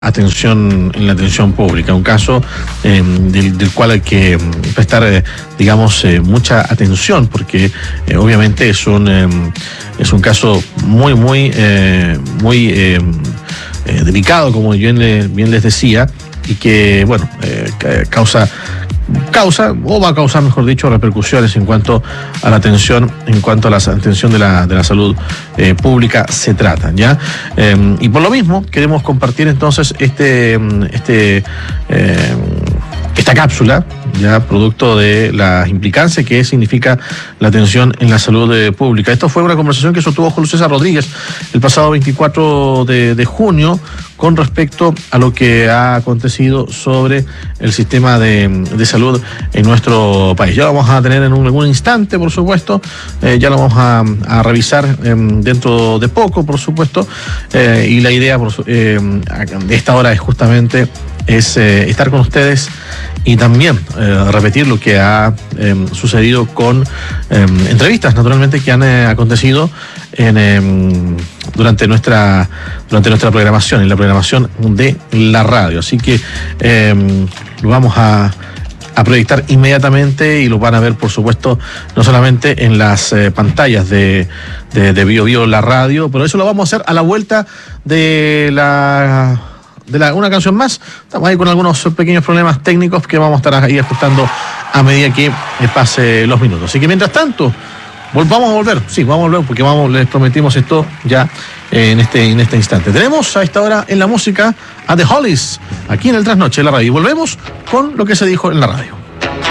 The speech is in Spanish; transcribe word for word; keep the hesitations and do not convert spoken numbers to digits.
atención en la atención pública, un caso eh, del, del cual hay que prestar, eh, digamos, eh, mucha atención, porque eh, obviamente es un eh, es un caso muy, muy, eh, muy eh, eh, delicado, como bien, le, bien les decía, y que, bueno, eh, causa causa o va a causar, mejor dicho, repercusiones en cuanto a la atención, en cuanto a la atención de la, de la salud eh, pública se trata, ¿ya? Eh, y por lo mismo queremos compartir entonces este, este eh, esta cápsula, ya producto de la implicancia que significa la atención en la salud eh, pública. Esto fue una conversación que sostuvo Julio César Rodríguez el pasado veinticuatro de, de junio con respecto a lo que ha acontecido sobre el sistema de, de salud en nuestro país. Ya lo vamos a tener en un, algún instante, por supuesto, eh, ya lo vamos a, a revisar eh, dentro de poco, por supuesto, eh, y la idea por, eh, de esta hora es justamente es eh, estar con ustedes y también eh, repetir lo que ha eh, sucedido con eh, entrevistas, naturalmente, que han eh, acontecido en, eh, durante nuestra durante nuestra programación, en la programación de la radio. Así que eh, lo vamos a a proyectar inmediatamente y lo van a ver, por supuesto, no solamente en las eh, pantallas de, de, de Bio Bio la radio, pero eso lo vamos a hacer a la vuelta de la de la, una canción más. Estamos ahí con algunos pequeños problemas técnicos que vamos a estar ahí ajustando a medida que pase los minutos. Así que mientras tanto, vamos a volver, sí, vamos a volver porque vamos, les prometimos esto ya en este, en este instante. Tenemos a esta hora en la música a The Hollies, aquí en el Trasnoche de la radio, y volvemos con lo que se dijo en la radio.